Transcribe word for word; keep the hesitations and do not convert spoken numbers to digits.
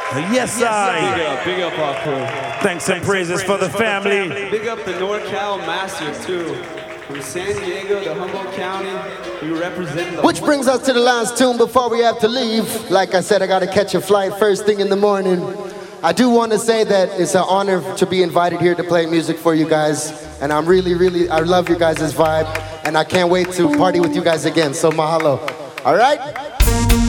Yes, I. Big up, big up our crew. Thanks and praises for the family. Big up the NorCal Masters too. From San Diego to Humboldt County, we represent the Which brings us to the last tune before we have to leave. Like I said, I gotta catch a flight first thing in the morning. I do want to say that it's an honor to be invited here to play music for you guys. And I'm really, really, I love your guys' vibe. And I can't wait to party with you guys again. So mahalo. All right?